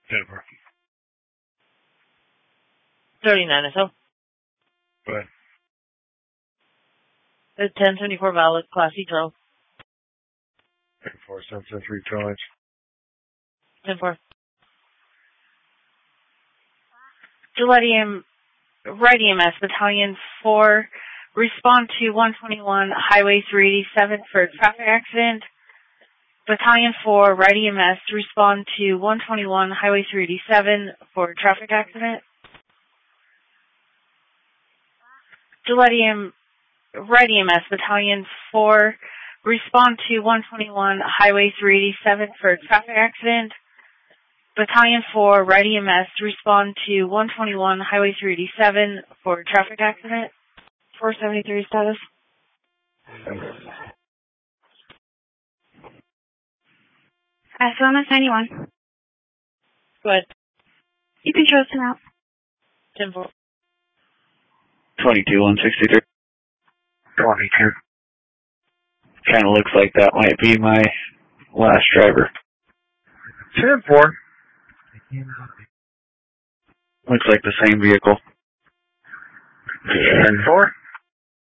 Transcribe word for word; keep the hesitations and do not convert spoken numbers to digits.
Denver. thirty-nine S O. Go ahead. The ten seventy-four valid, Class E Charles. ten four, seven seven three, Charlie. ten four. Gillette E M, right E M S, Battalion four, respond to one twenty-one, Highway three eighty-seven for traffic accident. Battalion four, right E M S, respond to one twenty-one, Highway three eighty-seven for traffic accident. Gillette E M, right E M S, Battalion four, respond to one twenty-one, Highway three eighty-seven for traffic accident. Battalion four, right E M S, respond to one twenty-one, Highway three eighty-seven for traffic accident. four seventy-three status. S O M S ninety-one. Go ahead. You can show us them out. ten four. twenty-two, one sixty-three. twenty-two. Kind of looks like that might be my last driver. ten four. Looks like the same vehicle. ten four.